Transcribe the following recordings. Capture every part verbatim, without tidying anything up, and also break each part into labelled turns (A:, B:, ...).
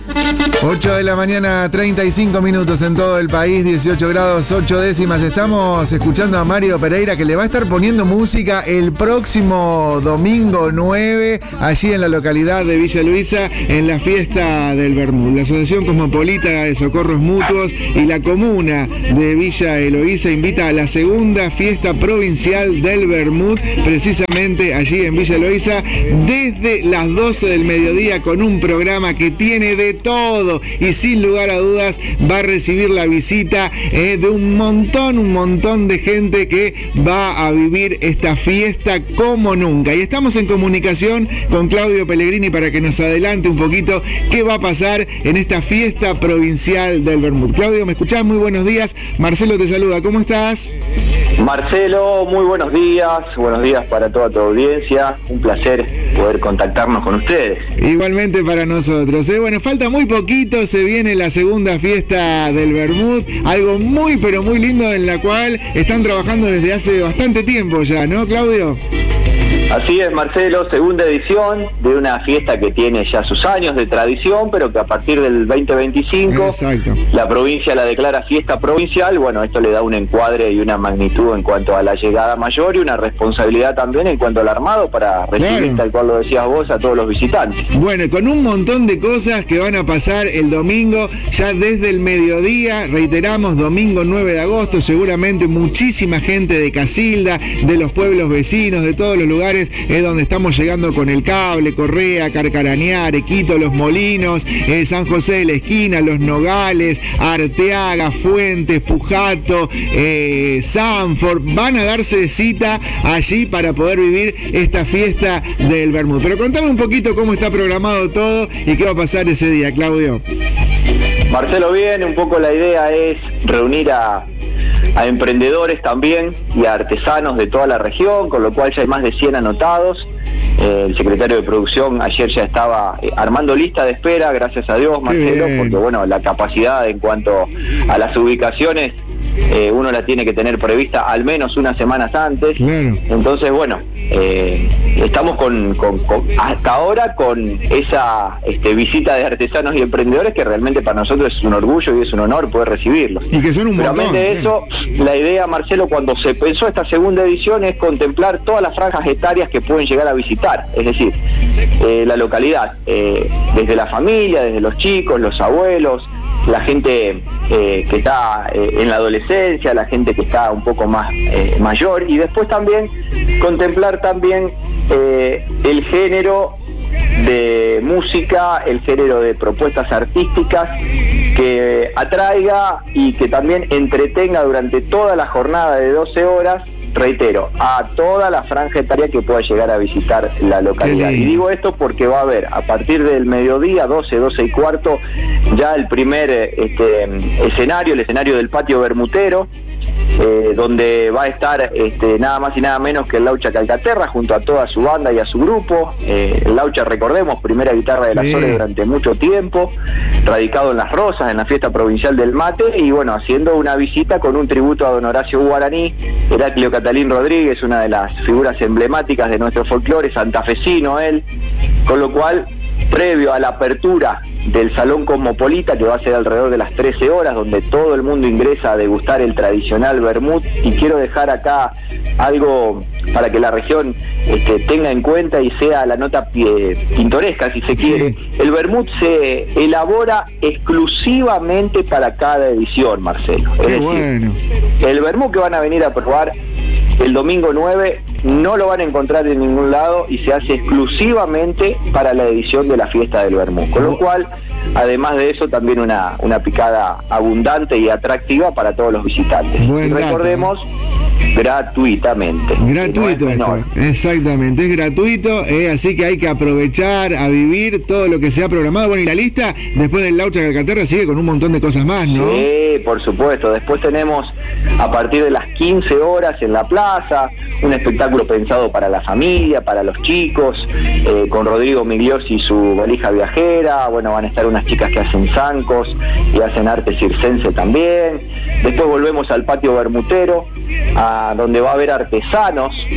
A: ocho de la mañana, treinta y cinco minutos en todo el país, dieciocho grados, ocho décimas. Estamos escuchando a Mario Pereira, que le va a estar poniendo música el próximo domingo nueve, allí en la localidad de Villa Luisa, en la fiesta del Vermut. La Asociación Cosmopolita de Socorros Mutuos y la comuna de Villa Eloísa invita a la segunda fiesta provincial del Vermut, precisamente allí en Villa Eloísa, desde las doce del mediodía, con un programa que tiene de todo y sin lugar a dudas va a recibir la visita eh, de un montón, un montón de gente que va a vivir esta fiesta como nunca. Y estamos en comunicación con Claudio Pellegrini para que nos adelante un poquito qué va a pasar en esta fiesta provincial del Vermut. Claudio, ¿me escuchás? Muy buenos días. Marcelo te saluda. ¿Cómo estás?
B: Marcelo, muy buenos días. Buenos días para toda tu audiencia. Un placer poder contactarnos con ustedes.
A: Igualmente para nosotros. ¿eh? Bueno, falta muy poquito, se viene la segunda fiesta del Vermut, algo muy pero muy lindo en la cual están trabajando desde hace bastante tiempo ya, ¿no, Claudio?
B: Así es, Marcelo, segunda edición de una fiesta que tiene ya sus años de tradición, pero que a partir del veinte veinticinco Exacto. la provincia la declara fiesta provincial. Bueno, esto le da un encuadre y una magnitud en cuanto a la llegada mayor y una responsabilidad también en cuanto al armado para recibir, claro, tal cual lo decías vos, a todos los visitantes.
A: Bueno, con un montón de cosas que van a pasar el domingo, ya desde el mediodía, reiteramos, domingo nueve de agosto, seguramente muchísima gente de Casilda, de los pueblos vecinos, de todos los lugares es donde estamos llegando con el Cable, Correa, Carcarañá, Arequito, Los Molinos, eh, San José de la Esquina, Los Nogales, Arteaga, Fuentes, Pujato, eh, Sanford. Van a darse cita allí para poder vivir esta fiesta del Vermut. Pero contame un poquito cómo está programado todo y qué va a pasar ese día, Claudio.
B: Marcelo, bien, un poco la idea es reunir a a emprendedores también y a artesanos de toda la región, con lo cual ya hay más de cien anotados. Eh, el secretario de producción ayer ya estaba eh, armando lista de espera, gracias a Dios, Marcelo, porque bueno, la capacidad en cuanto a las ubicaciones eh, uno la tiene que tener prevista al menos unas semanas antes. Claro. Entonces, bueno, eh, estamos con, con, con hasta ahora con esa este, visita de artesanos y emprendedores que realmente para nosotros es un orgullo y es un honor poder recibirlos.
A: Y que son un montón.
B: Realmente de eso, la idea, Marcelo, cuando se pensó esta segunda edición es contemplar todas las franjas etarias que pueden llegar a visitar, es decir, eh, la localidad, eh, desde la familia, desde los chicos, los abuelos, la gente eh, que está eh, en la adolescencia, la gente que está un poco más eh, mayor, y después también contemplar también eh, el género de música, el género de propuestas artísticas que atraiga y que también entretenga durante toda la jornada de doce horas, reitero, a toda la franja etaria que pueda llegar a visitar la localidad. Y digo esto porque va a haber a partir del mediodía, doce, doce y cuarto, ya el primer este, escenario, el escenario del patio bermutero, eh, donde va a estar este, nada más y nada menos que el Laucha Calcaterra junto a toda su banda y a su grupo. Eh, el Laucha, recordemos, primera guitarra de la sí. Sole durante mucho tiempo, radicado en Las Rosas, en la fiesta provincial del mate, y bueno, haciendo una visita con un tributo a don Horacio Guaraní, Heraclio Catalín Rodríguez, una de las figuras emblemáticas de nuestro folclore, santafesino él, con lo cual, previo a la apertura del Salón Cosmopolita, que va a ser alrededor de las trece horas, donde todo el mundo ingresa a degustar el tradicional vermut, y quiero dejar acá algo para que la región este, tenga en cuenta y sea la nota eh, pintoresca, si se quiere. Sí. El vermut se elabora exclusivamente para cada edición, Marcelo. Es
A: Qué
B: decir,
A: bueno.
B: El vermut que van a venir a probar el domingo nueve no lo van a encontrar en ningún lado y se hace exclusivamente para la edición de la fiesta del vermut, con lo cual, además de eso, también una, una picada abundante y atractiva para todos los visitantes.
A: Buen
B: y recordemos, dato. gratuitamente.
A: Gratuito, no es esto. Exactamente, es gratuito, eh, así que hay que aprovechar a vivir todo lo que se ha programado. Bueno, y la lista, después del Laucha Calcaterra, sigue con un montón de cosas más, ¿no?
B: Sí, por supuesto. Después tenemos, a partir de las quince horas en la plaza, un espectáculo pensado para la familia, para los chicos, eh, con Rodrigo Migliosi y su valija viajera. Bueno, van a estar unas chicas que hacen zancos y hacen arte circense también. Después volvemos al patio bermutero, a donde va a haber artesanos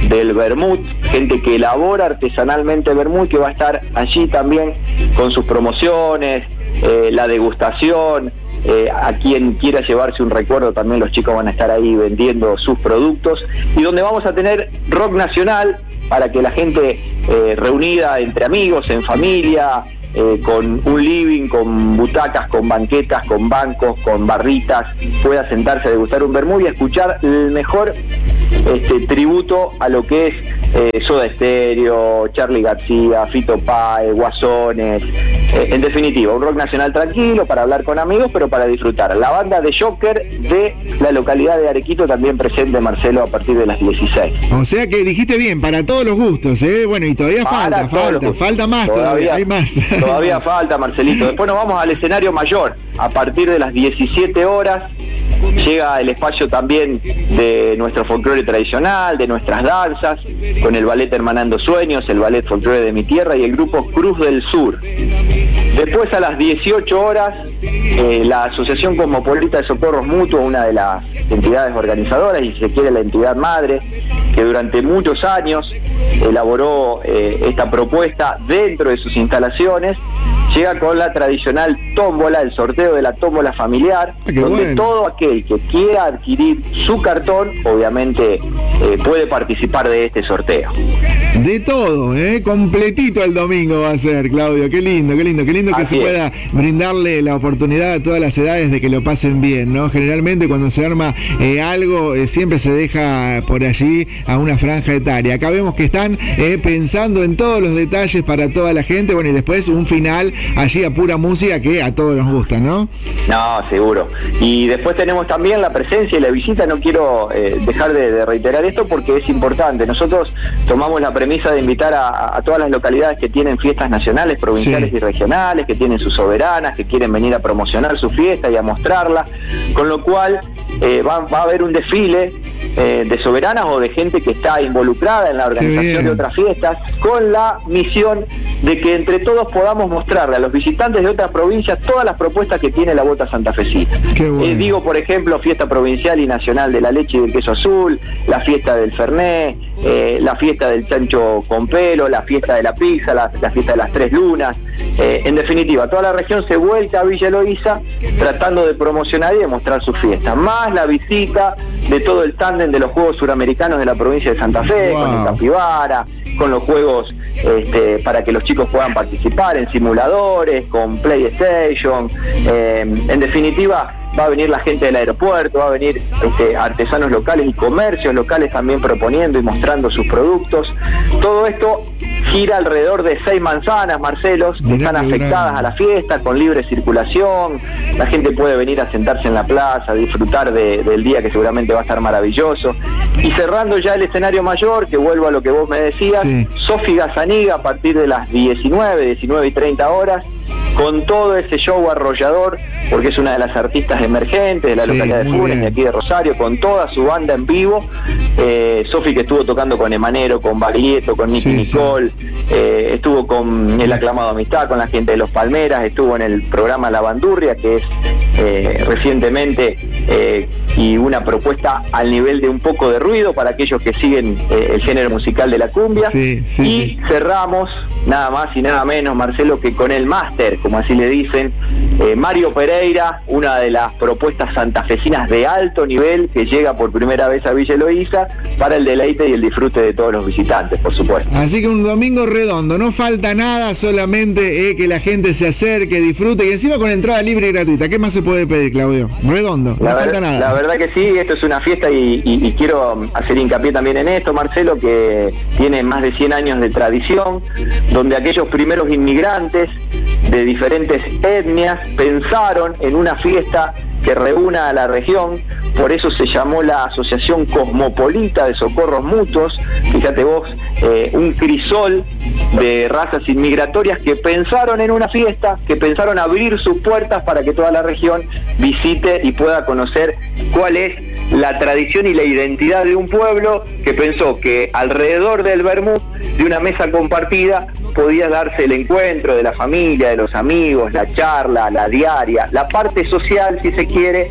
B: del vermut, gente que elabora artesanalmente vermut, que va a estar allí también con sus promociones, eh, la degustación. Eh, a quien quiera llevarse un recuerdo, también los chicos van a estar ahí vendiendo sus productos, y donde vamos a tener rock nacional para que la gente eh, reunida entre amigos, en familia, eh, con un living, con butacas, con banquetas, con bancos, con barritas, pueda sentarse a degustar un vermut y a escuchar el mejor este, tributo a lo que es eh, Soda Stereo, Charly García, Fito Páez, Guasones, eh, en definitiva, un rock nacional tranquilo para hablar con amigos, pero para disfrutar. La banda de Joker de la localidad de Arequito también presente, Marcelo, a partir de las dieciséis.
A: O sea que dijiste bien, para todos los gustos, ¿eh? Bueno, y todavía
B: para
A: falta, falta, falta más todavía, todavía, hay más.
B: Todavía falta, Marcelito. Después nos vamos al escenario mayor, a partir de las diecisiete horas. Llega el espacio también de nuestro folclore tradicional, de nuestras danzas, con el ballet Hermanando Sueños, el ballet folclore de mi tierra y el grupo Cruz del Sur. Después a las dieciocho horas, eh, la Asociación Cosmopolita de Socorros Mutuos, una de las entidades organizadoras y si se quiere la entidad madre, que durante muchos años elaboró eh, esta propuesta dentro de sus instalaciones, llega con la tradicional tómbola, el sorteo de la tómbola familiar,
A: Qué
B: donde
A: bueno.
B: todo aquel que quiera adquirir su cartón, obviamente eh, puede participar de este sorteo.
A: De todo, ¿eh? Completito el domingo va a ser, Claudio. Qué lindo, qué lindo, qué lindo que
B: Así
A: se
B: es.
A: pueda brindarle la oportunidad a todas las edades de que lo pasen bien, ¿no? Generalmente cuando se arma eh, algo, eh, siempre se deja por allí a una franja etaria. Acá vemos que están eh, pensando en todos los detalles para toda la gente, bueno, y después un final allí a pura música que a todos nos gusta, ¿no?
B: No, seguro. Y después tenemos también la presencia y la visita. No quiero eh, dejar de, de reiterar esto porque es importante. Nosotros tomamos la premisa de invitar a, a todas las localidades que tienen fiestas nacionales, provinciales
A: Sí.
B: y regionales, que tienen sus soberanas, que quieren venir a promocionar su fiesta y a mostrarla, con lo cual eh, va, va a haber un desfile eh, de soberanas o de gente que está involucrada en la organización de otras fiestas, con la misión de que entre todos podamos mostrarle a los visitantes de otras provincias todas las propuestas que tiene la Bota Santafesina.
A: Qué bueno.
B: Eh, digo, por ejemplo, fiesta provincial y nacional de la leche y del queso azul, la fiesta del Fernet, eh, la fiesta del chancho con pelo, la fiesta de la pizza, la, la fiesta de las tres lunas. Eh, en definitiva, toda la región se vuelca a Villa Eloísa tratando de promocionar y de mostrar su fiesta, más la visita de todo el tándem de los Juegos Suramericanos de la provincia de Santa Fe,
A: Wow.
B: con el Capibara, con los juegos este, para que los chicos puedan participar en simuladores, con PlayStation. Eh, en definitiva, va a venir la gente del aeropuerto, va a venir este, artesanos locales y comercios locales también proponiendo y mostrando sus productos. Todo esto gira alrededor de seis manzanas, Marcelos, que
A: Mirá
B: están
A: qué
B: afectadas
A: grande.
B: a la fiesta, con libre circulación. La gente puede venir a sentarse en la plaza, disfrutar de, del día que seguramente va a estar maravilloso. Y cerrando ya el escenario mayor, que vuelvo a lo que vos me decías,
A: Sí.
B: Sofi Gazaniga a partir de las diecinueve, diecinueve y treinta horas, con todo ese show arrollador, porque es una de las artistas emergentes de la
A: Sí,
B: localidad de
A: muy
B: Funes, de
A: bien.
B: aquí de Rosario, con toda su banda en vivo. Eh, Sofi, que estuvo tocando con Emanero, con Baglietto, con Nicky
A: Sí, sí.
B: Nicole, eh, estuvo con el aclamado Amistad, con la gente de Los Palmeras, estuvo en el programa La Bandurria, que es eh, recientemente eh, y una propuesta al nivel de un poco de ruido para aquellos que siguen eh, el género musical de la cumbia.
A: Sí, sí,
B: y
A: sí.
B: cerramos nada más y nada menos, Marcelo, que con el máster, como así le dicen, eh, Mario Pereira, una de las propuestas santafesinas de alto nivel que llega por primera vez a Villa Eloísa para el deleite y el disfrute de todos los visitantes, por supuesto.
A: Así que un domingo redondo, no falta nada, solamente eh, que la gente se acerque, disfrute y encima con entrada libre y gratuita. ¿Qué más se puede pedir, Claudio? Redondo, no
B: La,
A: falta
B: ver-
A: nada.
B: la verdad que sí, esto es una fiesta y, y- y quiero hacer hincapié también en esto, Marcelo, que tiene más de cien años de tradición, donde aquellos primeros inmigrantes de diferentes etnias pensaron en una fiesta que reúna a la región, por eso se llamó la Asociación Cosmopolita de Socorros Mutuos. Fíjate vos, eh, un crisol de razas inmigratorias que pensaron en una fiesta, que pensaron abrir sus puertas para que toda la región visite y pueda conocer cuál es la tradición y la identidad de un pueblo que pensó que alrededor del vermut, de una mesa compartida, podía darse el encuentro de la familia, de los amigos, la charla, la diaria, la parte social, si se quiere,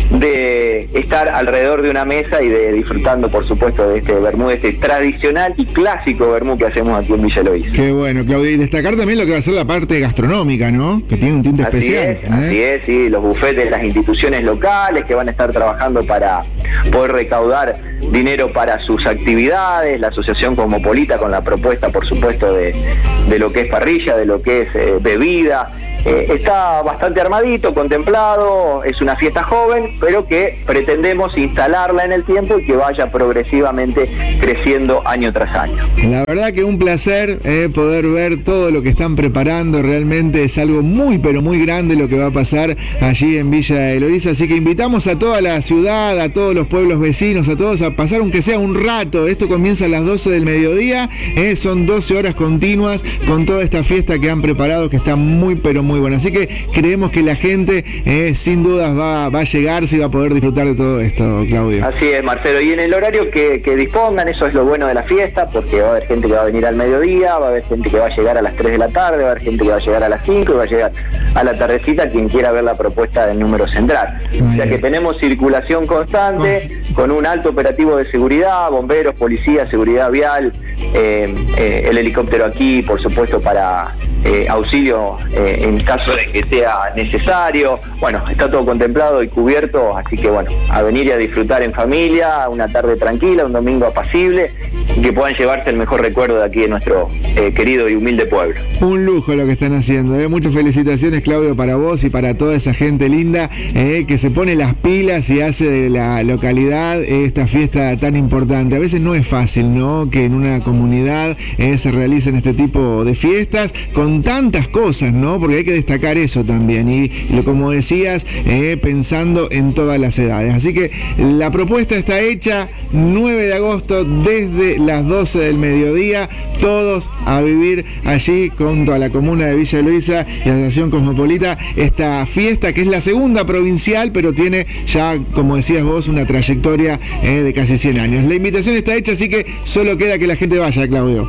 B: de estar alrededor de una mesa y de disfrutando, por supuesto, de este vermú, este tradicional y clásico vermú que hacemos aquí en Villa Eloísa.
A: Qué bueno, Claudio. Y destacar también lo que va a ser la parte gastronómica, ¿no? Que tiene un tinte
B: así
A: especial.
B: Es,
A: ¿eh?
B: Así es, sí, los bufetes de las instituciones locales que van a estar trabajando para poder recaudar dinero para sus actividades, la Asociación Cosmopolita con la propuesta, por supuesto, de, de lo que es parrilla, de lo que es eh, bebida. Eh, está bastante armadito, contemplado, es una fiesta joven, pero que pretendemos instalarla en el tiempo y que vaya progresivamente creciendo año tras año.
A: La verdad que un placer eh, poder ver todo lo que están preparando, realmente es algo muy pero muy grande lo que va a pasar allí en Villa Eloísa, así que invitamos a toda la ciudad, a todos los pueblos vecinos, a todos a pasar aunque sea un rato. Esto comienza a las doce del mediodía, eh, son doce horas continuas con toda esta fiesta que han preparado, que está muy pero muy muy bueno, así que creemos que la gente eh, sin dudas va, va a llegarse y va a poder disfrutar de todo esto, Claudio.
B: Así es, Marcelo, y en el horario que, que dispongan, eso es lo bueno de la fiesta, porque va a haber gente que va a venir al mediodía, va a haber gente que va a llegar a las tres de la tarde, va a haber gente que va a llegar a las cinco y va a llegar a la tardecita quien quiera ver la propuesta del número central. Ay, o sea que tenemos circulación constante, oh. con un alto operativo de seguridad, bomberos, policía, seguridad vial, eh, eh, el helicóptero aquí, por supuesto, para eh, auxilio eh, en caso de que sea necesario. Bueno, está todo contemplado y cubierto, así que bueno, a venir y a disfrutar en familia, una tarde tranquila, un domingo apacible, y que puedan llevarse el mejor recuerdo de aquí de nuestro eh, querido y humilde pueblo.
A: Un lujo lo que están haciendo, ¿eh? Muchas felicitaciones, Claudio, para vos y para toda esa gente linda eh, que se pone las pilas y hace de la localidad esta fiesta tan importante. A veces no es fácil, ¿no?, que en una comunidad eh, se realicen este tipo de fiestas con tantas cosas, ¿no?, porque hay que destacar eso también, y, y como decías, eh, pensando en todas las edades. Así que la propuesta está hecha, nueve de agosto, desde las doce del mediodía, todos a vivir allí junto a la comuna de Villa Eloísa y la Asociación Cosmopolita, esta fiesta que es la segunda provincial, pero tiene ya, como decías vos, una trayectoria eh, de casi cien años. La invitación está hecha, así que solo queda que la gente vaya, Claudio.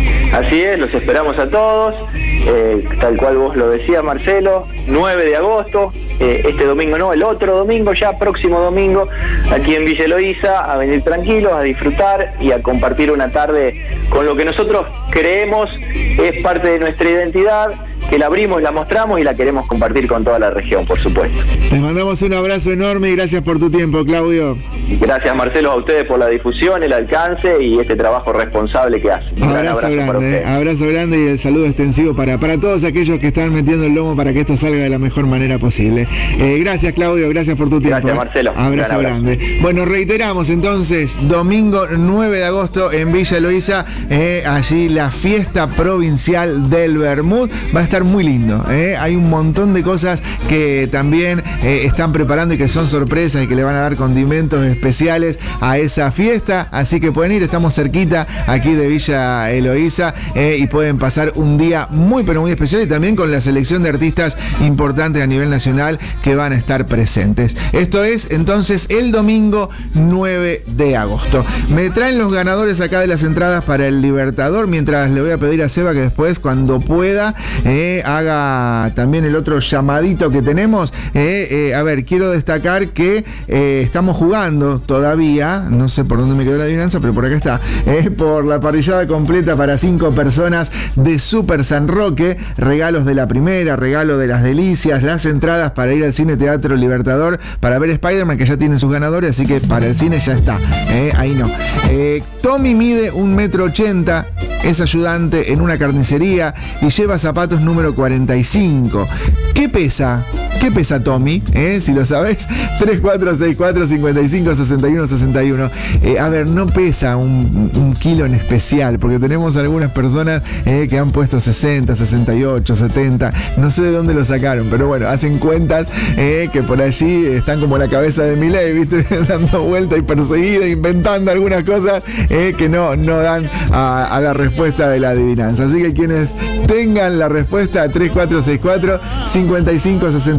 B: Así es, los esperamos a todos, eh, tal cual vos lo decías, Marcelo, nueve de agosto, eh, este domingo no, el otro domingo, ya próximo domingo, aquí en Villa Eloísa, a venir tranquilos, a disfrutar y a compartir una tarde con lo que nosotros creemos es parte de nuestra identidad, que la abrimos, la mostramos y la queremos compartir con toda la región, por supuesto.
A: Te mandamos un abrazo enorme y gracias por tu tiempo, Claudio.
B: Gracias, Marcelo, a ustedes por la difusión, el alcance y este trabajo responsable que hacen. Un
A: abrazo, abrazo grande, eh, abrazo grande y el saludo extensivo para, para todos aquellos que están metiendo el lomo para que esto salga de la mejor manera posible. Eh, gracias, Claudio, gracias por tu tiempo.
B: Gracias, Marcelo.
A: Abrazo, abrazo grande. Bueno, reiteramos entonces, domingo nueve de agosto en Villa Eloísa, eh, allí la fiesta provincial del vermut. Va a estar muy lindo, ¿eh? Hay un montón de cosas que también eh, están preparando y que son sorpresas y que le van a dar condimentos especiales a esa fiesta, así que pueden ir, estamos cerquita aquí de Villa Eloísa eh, y pueden pasar un día muy pero muy especial y también con la selección de artistas importantes a nivel nacional que van a estar presentes. Esto es entonces el domingo nueve de agosto. Me traen los ganadores acá de las entradas para el Libertador, mientras le voy a pedir a Seba que después, cuando pueda, eh, haga también el otro llamadito que tenemos. Eh, eh, a ver, quiero destacar que eh, estamos jugando todavía, no sé por dónde me quedó la adivinanza, pero por acá está, eh, por la parrillada completa para cinco personas de Super San Roque, regalos de la primera, regalo de las delicias, las entradas para ir al Cine Teatro Libertador para ver Spider-Man, que ya tienen sus ganadores, así que para el cine ya está, eh, ahí no. Eh, Tommy mide un metro ochenta, es ayudante en una carnicería y lleva zapatos número cuarenta y cinco. ¿Qué pesa? ¿Qué pesa Tommy? ¿Eh? Si lo sabés, tres cuatro seis cuatro, cinco cinco, seis uno, seis uno. Eh, a ver, no pesa un, un kilo en especial, porque tenemos algunas personas eh, que han puesto sesenta, sesenta y ocho, setenta. No sé de dónde lo sacaron, pero bueno, hacen cuentas eh, que por allí están como la cabeza de Milei, ¿viste? Dando vuelta y perseguida, inventando algunas cosas eh, que no, no dan a, a la respuesta de la adivinanza. Así que quienes tengan la respuesta, tres cuatro seis cuatro, cinco cinco, seis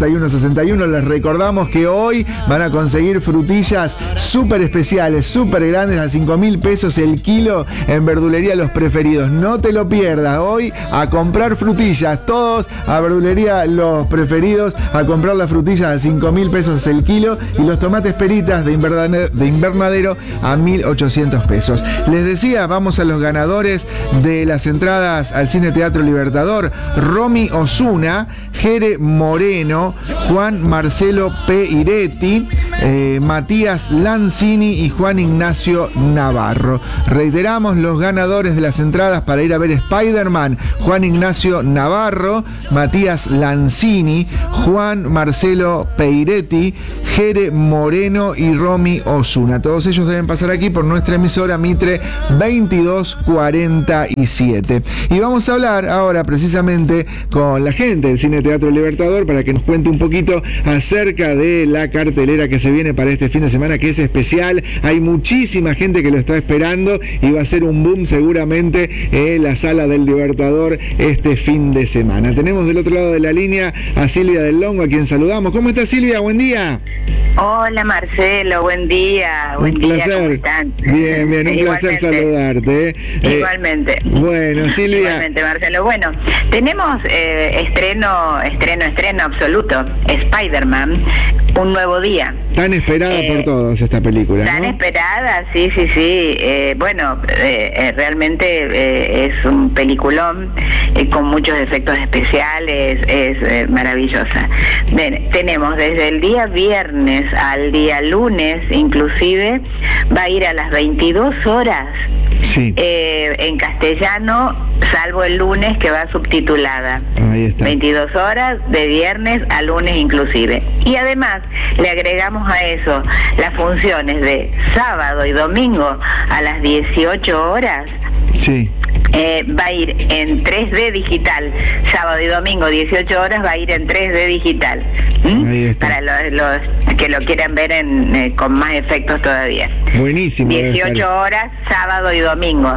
A: y uno sesenta y uno. Les recordamos que hoy van a conseguir frutillas súper especiales, súper grandes, a cinco mil pesos el kilo en Verdulería Los Preferidos. No te lo pierdas. Hoy a comprar frutillas, todos a Verdulería Los Preferidos, a comprar las frutillas a cinco mil pesos el kilo y los tomates peritas de invernadero, de invernadero a mil ochocientos pesos. Les decía, vamos a los ganadores de las entradas al Cine Teatro Libertador. Romy Osuna, Jere Moreno, Juan Marcelo Peiretti, eh, Matías Lanzini y Juan Ignacio Navarro. Reiteramos los ganadores de las entradas para ir a ver Spider-Man: Juan Ignacio Navarro, Matías Lanzini, Juan Marcelo Peiretti, Jere Moreno y Romy Osuna. Todos ellos deben pasar aquí por nuestra emisora Mitre veintidós cuarenta y siete. Y vamos a hablar ahora precisamente con la gente del Cine Teatro Libertador para que nos cuente un poquito acerca de la cartelera que se viene para este fin de semana, que es especial. Hay muchísima gente que lo está esperando y va a ser un boom seguramente en la Sala del Libertador este fin de semana. Tenemos del otro lado de la línea a Silvia del Longo, a quien saludamos. ¿Cómo está, Silvia? Buen día.
C: Hola, Marcelo, buen día.
A: Un
C: buen día,
A: placer.
C: ¿cómo están?
A: Bien, bien, un
C: Igualmente.
A: placer saludarte.
C: Igualmente.
A: Eh, bueno, Silvia.
C: Igualmente, Marcelo. Bueno, tenemos eh, estreno, estreno, estreno absoluto. Spider-Man, un nuevo día.
A: Tan esperada
C: Eh,
A: por todos esta película,
C: Tan
A: ¿no?
C: esperada, sí, sí, sí. Eh, bueno, eh, eh, realmente eh, es un peliculón eh, con muchos efectos especiales, es eh, maravillosa. Ven, tenemos desde el día viernes al día lunes, inclusive, va a ir a las veintidós horas.
A: Sí.
C: Eh, en castellano, salvo el lunes que va subtitulada.
A: Ahí está.
C: veintidós horas de viernes a lunes inclusive. Y además le agregamos a eso las funciones de sábado y domingo a las dieciocho horas.
A: Sí.
C: Eh, va a ir en tres D digital, sábado y domingo dieciocho horas va a ir en tres D digital. ¿Mm?
A: Ahí está.
C: Para los, los que lo quieran ver en, eh, con más efectos todavía.
A: Buenísimo. debe estar.
C: dieciocho horas, sábado y domingo.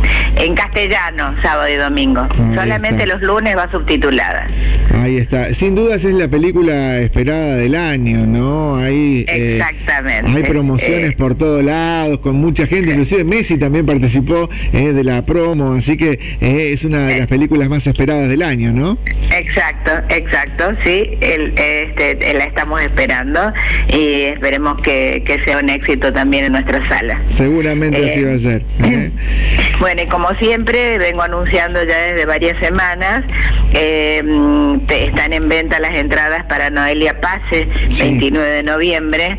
C: En castellano, sábado y domingo.
A: Ahí
C: Solamente
A: está.
C: los lunes va subtitulada.
A: Ahí está. Sin dudas es la película esperada del año, ¿no? Hay, eh,
C: Exactamente.
A: hay promociones
C: Eh,
A: por todos lados, con mucha gente, inclusive Messi también participó eh, de la promo, así que eh, es una de las películas más esperadas del año, ¿no?
C: Exacto, exacto, sí, el, este, la estamos esperando y esperemos que, que sea un éxito también en nuestra sala.
A: Seguramente
C: Eh,
A: así va a ser. ¿eh?
C: Bueno, y como siempre, vengo anunciando ya desde varias semanas, eh, te- están en venta las entradas para Noelia Pase,
A: Sí.
C: veintinueve de noviembre,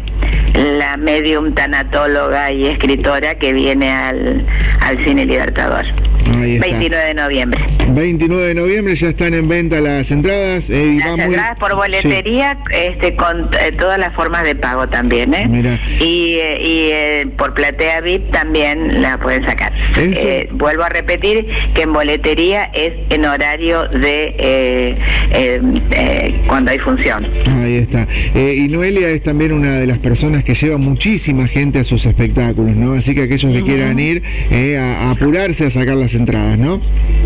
C: la medium tanatóloga y escritora que viene al, al Cine Libertador.
A: Ahí está.
C: veintinueve de noviembre.
A: veintinueve de noviembre ya están en venta las entradas. eh, y
C: Las
A: va muy-
C: entradas por boletería, este, con eh, todas las formas de pago también, ¿eh?
A: Mira.
C: Y, eh, y eh, por Platea V I P también la pueden sacar.
A: Eso.
C: Eh, vuelvo a repetir que en boletería es en horario de eh, eh, eh, cuando hay función.
A: Ahí está. Eh, y Noelia es también una de las personas que lleva muchísima gente a sus espectáculos, ¿no? Así que aquellos que quieran ir, eh, a, a apurarse a sacar las entradas, ¿no?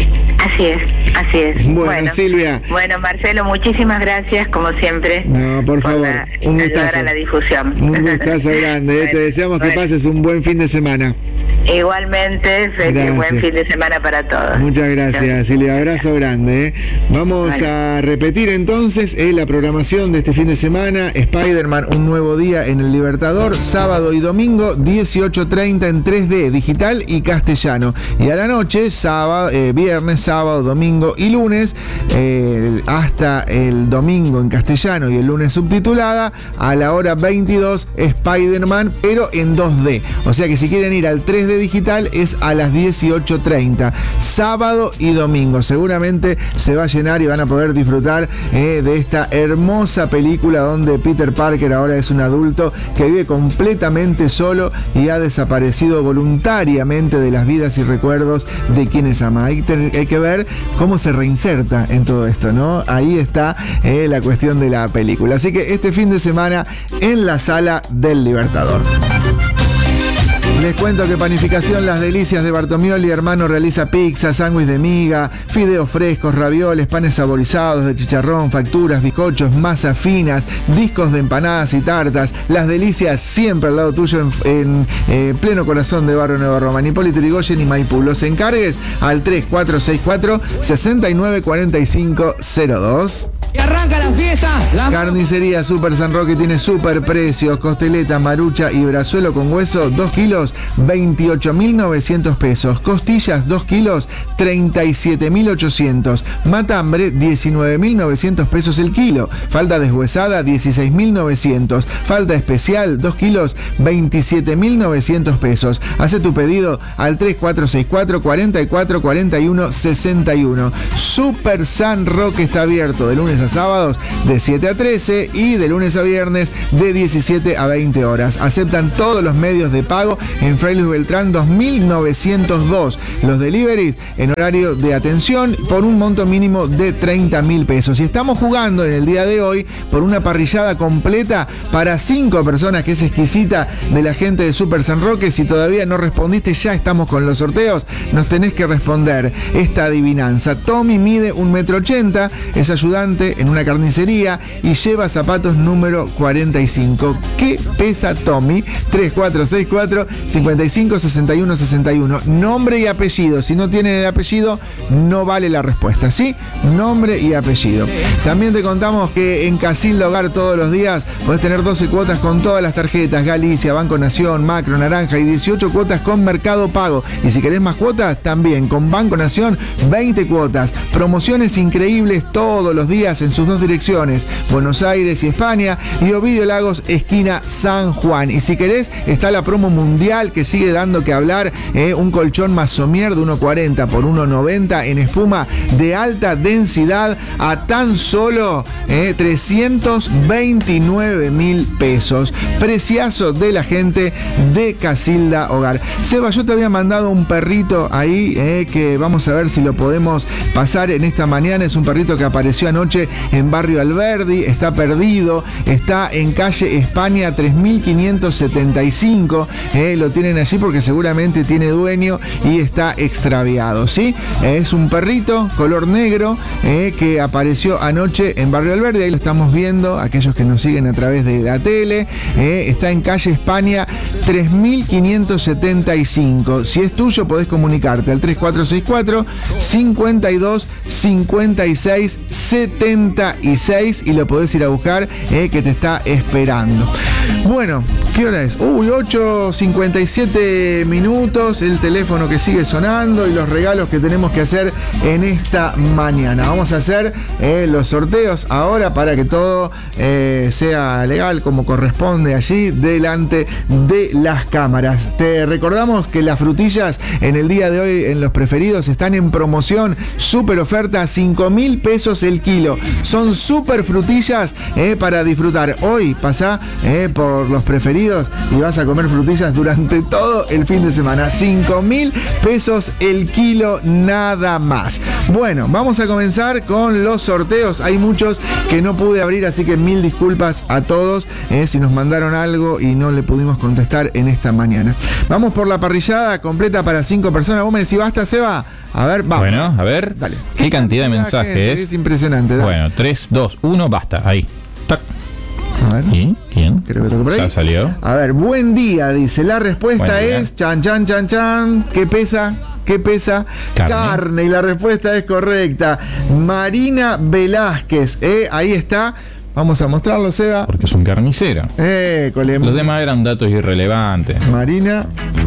C: Así es, así es.
A: Bueno, Silvia.
C: Bueno, Marcelo, muchísimas gracias, como siempre.
A: No, por favor,
C: la-
A: un
C: ayudar
A: gustazo.
C: a la difusión.
A: Un gustazo grande. eh. Te
C: Bueno,
A: deseamos que
C: bueno.
A: pases un buen fin de semana.
C: Igualmente, feliz
A: Gracias.
C: buen fin de semana para todos.
A: Muchas gracias, Silvia. Abrazo grande. ¿eh? Vamos
C: Vale.
A: a repetir entonces eh, la programación de este fin de semana. Spider-Man, un nuevo día en el Libertador, sábado y domingo, dieciocho treinta en tres D, digital y castellano. Y a la noche, sábado, eh, viernes, sábado, domingo y lunes, eh, hasta el domingo en castellano y el lunes subtitulada, a la hora veintidós, Spider-Man, pero en dos D. O sea que si quieren ir al tres D digital es a las dieciocho treinta, sábado y domingo. Seguramente se va a llenar y van a poder disfrutar eh, de esta hermosa película donde Peter Parker ahora es un adulto que vive completamente solo y ha desaparecido voluntariamente de las vidas y recuerdos de quienes ama. Hay, te- hay que ver cómo se reinserta en todo esto, ¿no? Ahí está eh, la cuestión de la película. Así que este fin de semana en la Sala del Libertador. Les cuento que Panificación Las Delicias de Bartomioli Hermano realiza pizza, sándwich de miga, fideos frescos, ravioles, panes saborizados de chicharrón, facturas, bizcochos, masas finas, discos de empanadas y tartas. Las Delicias siempre al lado tuyo en, en eh, pleno corazón de Barrio Nueva Roma, Hipólito Yrigoyen y Maipú. Los encargues al tres cuatro seis cuatro, seis nueve cuatro cinco cero dos.
D: Y arranca la fiesta. La...
A: Carnicería Super San Roque tiene super precios. Costeleta, marucha y brazuelo con hueso, dos kilos, veintiocho mil novecientos pesos. Costillas, dos kilos, treinta y siete mil ochocientos. Matambre, diecinueve mil novecientos pesos el kilo. Falda deshuesada, dieciséis mil novecientos. Falda especial, dos kilos, veintisiete mil novecientos pesos. Hace tu pedido al tres cuatro seis cuatro, cuatro cuatro, cuatro uno seis uno. Super San Roque está abierto de lunes a sábados de siete a trece y de lunes a viernes de diecisiete a veinte horas. Aceptan todos los medios de pago en Fray Luis Beltrán dos mil novecientos dos. Los deliveries en horario de atención por un monto mínimo de treinta mil pesos. Y estamos jugando en el día de hoy por una parrillada completa para cinco personas, que es exquisita, de la gente de Super San Roque. Si todavía no respondiste, ya estamos con los sorteos. Nos tenés que responder esta adivinanza. Tommy mide un metro ochenta, es ayudante en una carnicería y lleva zapatos número cuarenta y cinco. ¿Qué pesa Tommy? tres cuatro seis cuatro, cinco cinco, seis uno seis uno. Nombre y apellido. Si no tienen el apellido, no vale la respuesta, ¿sí? Nombre y apellido. También te contamos que en Casilda Hogar todos los días podés tener doce cuotas con todas las tarjetas: Galicia, Banco Nación, Macro, Naranja, y dieciocho cuotas con Mercado Pago. Y si querés más cuotas, también con Banco Nación, veinte cuotas. Promociones increíbles todos los días en sus dos direcciones, Buenos Aires y España, y Ovidio Lagos, esquina San Juan. Y si querés, está la promo mundial que sigue dando que hablar, eh, un colchón Masomier de uno cuarenta por uno noventa en espuma de alta densidad a tan solo eh, trescientos veintinueve mil pesos. Preciazo de la gente de Casilda Hogar. Seba, yo te había mandado un perrito ahí eh, que vamos a ver si lo podemos pasar en esta mañana. Es un perrito que apareció anoche en Barrio Alberdi, está perdido, está en calle España tres mil quinientos setenta y cinco, eh, lo tienen allí porque seguramente tiene dueño y está extraviado, ¿sí? Es un perrito color negro eh, que apareció anoche en Barrio Alberdi, ahí lo estamos viendo, aquellos que nos siguen a través de la tele, eh, está en calle España tres mil quinientos setenta y cinco. Si es tuyo, podés comunicarte al tres cuatro seis cuatro, cincuenta y dos, cincuenta y seis, setenta y seis y lo podés ir a buscar, eh, que te está esperando. Bueno, ¿qué hora es? Uy, ocho cincuenta y siete minutos, el teléfono que sigue sonando y los regalos que tenemos que hacer en esta mañana. Vamos a hacer eh, los sorteos ahora para que todo eh, sea legal como corresponde allí delante de las cámaras. Te recordamos que las frutillas en el día de hoy en los preferidos están en promoción, super oferta, cinco mil pesos el kilo. Son super frutillas eh, para disfrutar. Hoy pasá eh, por los preferidos y vas a comer frutillas durante todo el fin de semana. cinco mil pesos el kilo nada más. Bueno, vamos a comenzar con los sorteos. Hay muchos que no pude abrir, así que mil disculpas a todos eh, si nos mandaron algo y no le pudimos contestar en esta mañana. Vamos por la parrillada completa para cinco personas. Vos me decís, basta, Seba. A ver, vamos.
E: Bueno, a ver.
A: Dale.
E: ¿Qué, ¿Qué cantidad de mensajes es?
A: Es impresionante. Dale.
E: Bueno, tres, dos, uno, basta. Ahí. Tac.
A: A ver.
E: ¿Quién? ¿Quién?
A: Creo que toco por ahí.
E: Ya salió.
A: A ver, buen día, dice. La respuesta es chan, chan, chan, chan. ¿Qué pesa? ¿Qué pesa?
E: Carne.
A: Carne. Y la respuesta es correcta. Marina Velázquez. Eh, ahí está. Vamos a mostrarlo, Seba.
E: Porque es un carnicero.
A: Eh,
E: Los demás eran datos irrelevantes.
A: Marina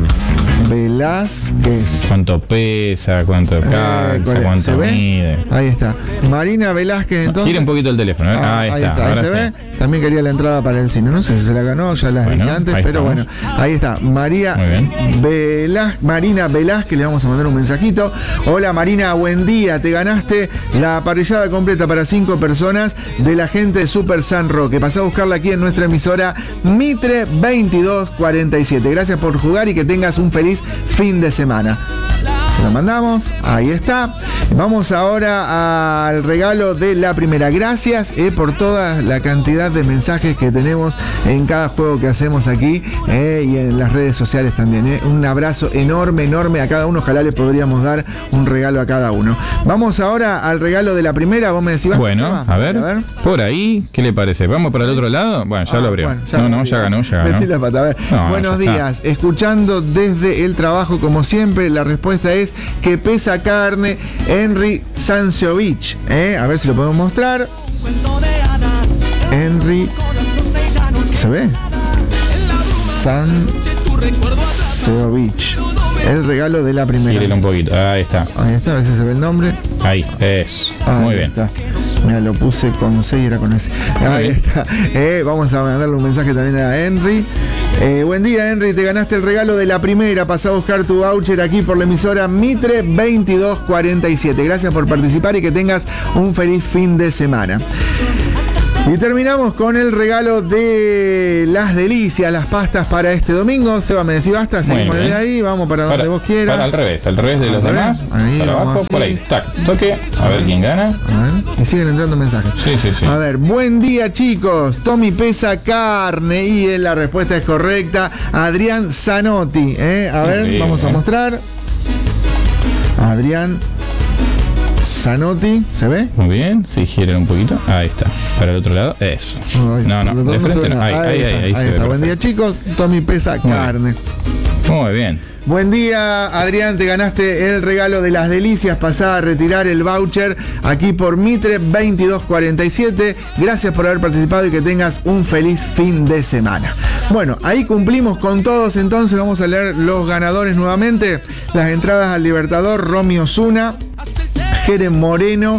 A: Velázquez.
E: ¿Cuánto pesa? ¿Cuánto calza?
A: Eh,
E: ¿Cuánto mide?
A: Ahí está. Marina Velázquez, entonces.
E: Tire un poquito el teléfono. ¿eh?
A: Ah,
E: ahí,
A: ahí
E: está.
A: está. Ahí se
E: sí.
A: ve. También quería la entrada para el cine. No sé si se la ganó, ya las
E: bueno,
A: dije antes, pero
E: estamos.
A: bueno. Ahí está. María Velázquez, Marina Velázquez, le vamos a mandar un mensajito. Hola Marina, buen día. Te ganaste la parrillada completa para cinco personas de la gente de Super San Roque. Pasá a buscarla aquí en nuestra emisora Mitre veintidós cuarenta y siete. Gracias por jugar y que tengas un feliz fin de semana. Se lo mandamos, ahí está. Vamos ahora al regalo de la primera. Gracias eh, por toda la cantidad de mensajes que tenemos en cada juego que hacemos aquí eh, y en las redes sociales también. Eh. Un abrazo enorme, enorme a cada uno. Ojalá le podríamos dar un regalo a cada uno. Vamos ahora al regalo de la primera. Vos me decís,
E: bueno, a ver, a ver, por ahí, ¿qué le parece? ¿Vamos para el otro lado? Bueno, ya ah, lo abrió. Bueno, ya no, no, ya ganó, ya ganó.
A: Metí la pata, a ver. No, buenos días. Está. Escuchando desde el trabajo, como siempre, la respuesta es que pesa carne, Henry Sanciovic. ¿eh? A ver si lo podemos mostrar. Henry. ¿Se ve? Sanciovic. El regalo de la primera.
E: Gírelo un poquito, ahí está.
A: Ahí está, a ver si se ve el nombre.
E: Ahí, es.
A: Ahí
E: muy bien.
A: Está. Mira, lo puse con C y era con S. Ahí está. Eh, vamos a mandarle un mensaje también a Henry. Eh, buen día, Henry. Te ganaste el regalo de la primera. Pasá a buscar tu voucher aquí por la emisora Mitre veintidós cuarenta y siete. Gracias por participar y que tengas un feliz fin de semana. Y terminamos con el regalo de las delicias, las pastas para este domingo. Seba, me decís basta, seguimos desde ahí, vamos para donde para, vos quieras.
E: Para al revés, al revés de al los revés. demás. Ahí, para abajo, así. Por ahí. Tac, toque, a ver quién gana.
A: A ver, y siguen entrando mensajes.
E: Sí, sí, sí.
A: A ver, buen día chicos. Tommy pesa carne y la respuesta es correcta. Adrián Zanotti. ¿eh? A ver, bien, vamos a mostrar. Adrián Zanotti, ¿se ve?
E: Muy bien, sí, giren un poquito. Ahí está. Para el otro lado, eso.
A: Ay,
E: no, no, de frente no. Ahí, ahí, ahí, ahí, ahí,
A: ahí está. Buen día, chicos. Tommy pesa
E: Muy
A: carne.
E: Bien. Muy bien.
A: Buen día, Adrián, te ganaste el regalo de las delicias. Pasá a retirar el voucher aquí por Mitre veintidós cuarenta y siete. Gracias por haber participado y que tengas un feliz fin de semana. Bueno, ahí cumplimos con todos, entonces vamos a leer los ganadores nuevamente. Las entradas al Libertador: Romy Osuna, Jeren Moreno,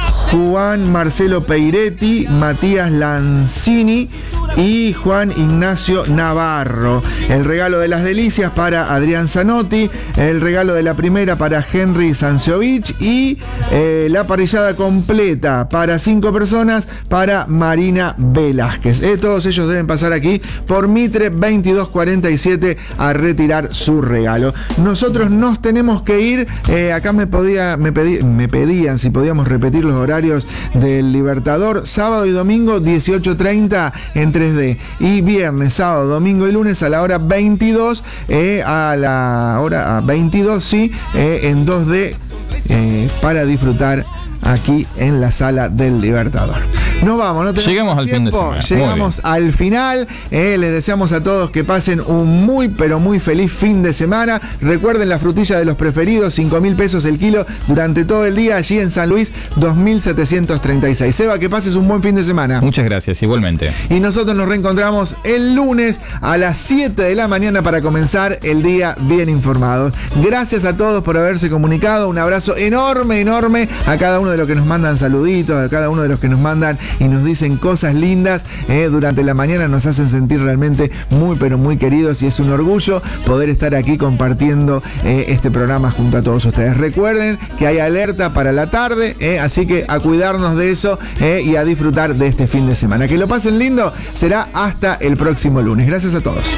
A: Juan Marcelo Peiretti, Matías Lanzini y Juan Ignacio Navarro. El regalo de las delicias para Adrián Zanotti, el regalo de la primera para Henry Sanciovic y eh, la parrillada completa para cinco personas para Marina Velázquez. Eh, todos ellos deben pasar aquí por Mitre veintidós cuarenta y siete a retirar su regalo. Nosotros nos tenemos que ir. Eh, acá me, podía, me, pedí, me pedían si podíamos repetir los horarios del Libertador. Sábado y domingo dieciocho treinta en tres D y viernes, sábado, domingo y lunes a la hora veintidós, eh, a la hora a veintidós, sí, eh, en dos D eh, para disfrutar aquí en la sala del Libertador. Nos vamos, no tenemos
E: Llegamos al
A: tiempo.
E: fin de semana.
A: Llegamos al final. Eh, les deseamos a todos que pasen un muy, pero muy feliz fin de semana. Recuerden la frutilla de los preferidos, cinco mil pesos el kilo durante todo el día allí en San Luis, dos mil setecientos treinta y seis. Seba, que pases un buen fin de semana.
E: Muchas gracias, igualmente.
A: Y nosotros nos reencontramos el lunes a las siete de la mañana para comenzar el día bien informados. Gracias a todos por haberse comunicado. Un abrazo enorme, enorme a cada uno de los que nos mandan saluditos, a cada uno de los que nos mandan y nos dicen cosas lindas eh, durante la mañana. Nos hacen sentir realmente muy pero muy queridos y es un orgullo poder estar aquí compartiendo eh, este programa junto a todos ustedes. Recuerden que hay alerta para la tarde, eh, así que a cuidarnos de eso eh, y a disfrutar de este fin de semana. Que lo pasen lindo. Será hasta el próximo lunes. Gracias a todos.